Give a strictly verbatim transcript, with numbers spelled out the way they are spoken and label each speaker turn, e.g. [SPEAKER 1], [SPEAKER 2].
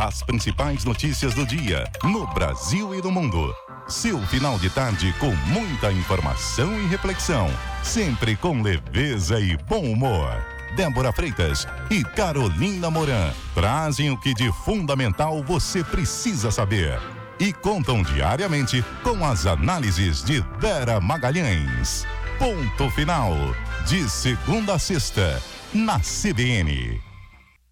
[SPEAKER 1] As principais notícias do dia, no Brasil e no mundo. Seu final de tarde com muita informação e reflexão. Sempre com leveza e bom humor. Débora Freitas e Carolina Moran trazem o que de fundamental você precisa saber. E contam diariamente com as análises de Vera Magalhães. Ponto final. De segunda a sexta, na C B N.